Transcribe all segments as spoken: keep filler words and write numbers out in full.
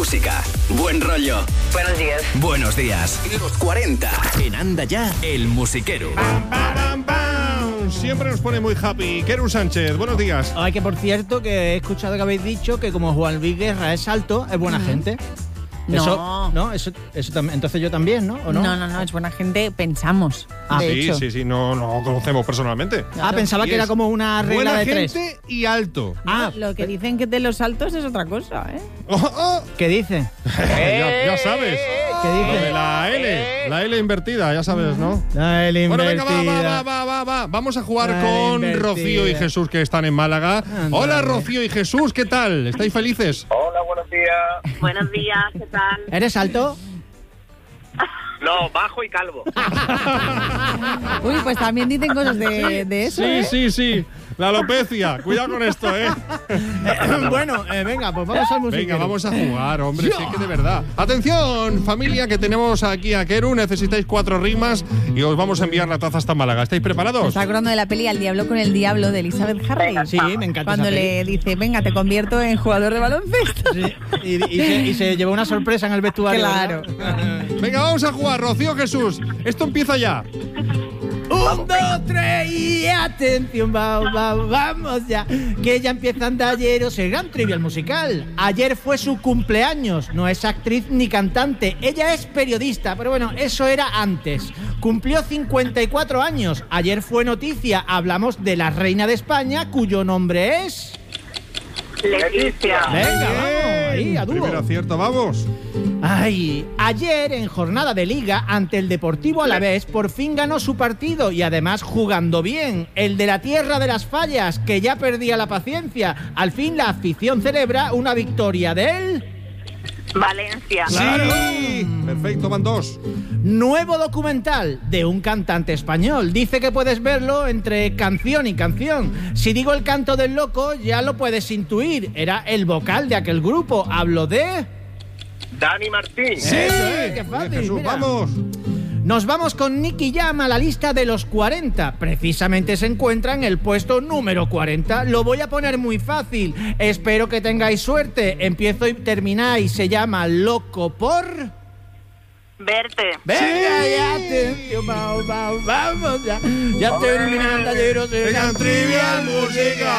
música, buen rollo. Buenos días. Buenos días. Los cuarenta. En Anda Ya, el musiquero. Pam, pam, pam. Siempre nos pone muy happy. Keru Sánchez, buenos días. Ay, que por cierto, que he escuchado que habéis dicho que como Juan Luis Guerra es alto, es buena gente. No. Eso, no, eso, eso también. Entonces yo también, ¿no? ¿O no? No, no, no, es buena gente, pensamos. Ah, de sí, hecho. sí, sí, no, no lo conocemos personalmente. Ah, pensaba Y que era es como una regla buena de tres. gente y alto. Ah, Lo que dicen que de los altos es otra cosa, ¿eh? Oh, oh. ¿qué dice? ya, ya sabes. ¿Qué Lo dice? de la L, la L invertida, ya sabes, ¿no? La L Bueno, venga, va, invertida. va, va, va, va. Vamos a jugar La con invertida. Rocío y Jesús, que están en Málaga. Ándale. Hola, Rocío y Jesús, ¿qué tal? ¿Estáis felices? Hola, buenos días. Buenos días, ¿qué tal? ¿Eres alto? No, bajo y calvo. Uy, pues también dicen cosas de, de eso, Sí, ¿eh? sí, sí. La alopecia. Cuidado con esto, ¿eh? Bueno, eh, venga, pues vamos al musiquero. Venga, vamos a jugar, hombre, sí que de verdad. Atención, familia, que tenemos aquí a Keru. Necesitáis cuatro rimas y os vamos a enviar la taza hasta Málaga. ¿Estáis Me preparados? está acordando de la peli Al diablo con el diablo de Elizabeth Harley. Sí, me encanta Cuando esa le dice, venga, te convierto en jugador de baloncesto. peli. Sí, y, y se, y se llevó una sorpresa en el vestuario. Claro. ¿verdad? Venga, vamos a jugar, Rocío, Jesús. Esto empieza ya. Un, dos, tres y atención, vamos, vamos, vamos ya. Que ya empieza Andalleros, el gran trivial musical. Ayer fue su cumpleaños, no es actriz ni cantante, ella es periodista, pero bueno, eso era antes. Cumplió cincuenta y cuatro años, ayer fue noticia, hablamos de la reina de España, cuyo nombre es... Leticia. Venga, vamos, ahí, a dúo. Primer acierto, vamos. Ay, ayer en jornada de liga ante el Deportivo Alavés por fin ganó su partido y además jugando bien, el de la tierra de las fallas, que ya perdía la paciencia. Al fin la afición celebra una victoria de él. Valencia. Sí. Perfecto, van dos. Nuevo documental de un cantante español. Dice que puedes verlo entre canción y canción. Si digo el canto del loco, ya lo puedes intuir. Era el vocal de aquel grupo. Hablo de... Dani Martín. Sí. Eso es, qué fácil, Jesús, mira. vamos. Nos vamos con Nicky Jam a la lista de los cuarenta. Precisamente se encuentra en el puesto número cuarenta. Lo voy a poner muy fácil. Espero que tengáis suerte. Empiezo y termináis. Se llama Loco por... Verte. Venga, ya, atención, vamos, vamos, vamos, ya. Ya termina Andalleros, el Venga, gran trivial musical.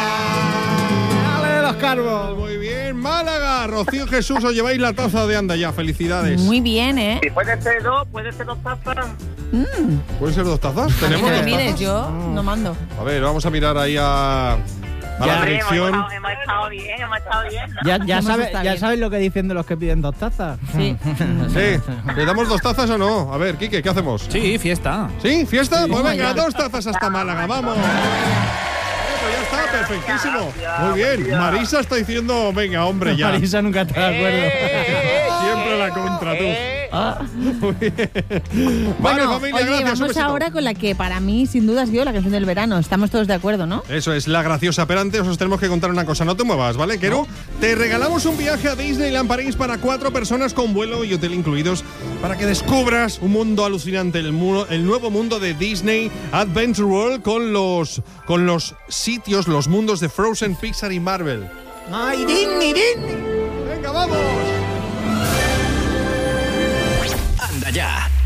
Dale los cargos. Muy bien, Málaga. Rocío, Jesús, os lleváis la taza de Anda Ya. Felicidades. Muy bien, ¿eh? Si puede ser dos, puede ser dos tazas. Mm. ¿Pueden ser dos tazas? ¿Tenemos Que dos te mires, tazas? yo no mando. A ver, vamos a mirar ahí a, a la Ya. Hombre, hemos dirección. estado, hemos estado bien, hemos estado bien. ¿no? Ya, ya, Hemos sabe, estado ya bien. sabes lo que dicen de los que piden dos tazas. Sí. Sí. ¿Le damos dos tazas o no? A ver, Quique, ¿qué hacemos? Sí, fiesta. ¿Sí? ¿Fiesta? Pues Toma venga, ya. dos tazas hasta Málaga, vamos. Pues ya está, perfectísimo. Muy bien, Marisa está diciendo, venga, hombre, ya. Marisa nunca está de acuerdo. Siempre la contra, tú. Muy bien. Vale, Bueno, familia, oye, gracias. un vamos besito. ahora con la que para mí sin duda ha sido la canción del verano. Estamos todos de acuerdo, ¿no? Eso es, la graciosa. Pero antes os tenemos que contar una cosa. No te muevas, ¿vale, Keru? Te regalamos un viaje a Disneyland París para cuatro personas con vuelo y hotel incluidos para que descubras un mundo alucinante, el, mu- el nuevo mundo de Disney Adventure World con los, con los sitios, los mundos de Frozen, Pixar y Marvel. ¡Ay, Disney, Disney! ¡Venga, vamos! Anda Ya,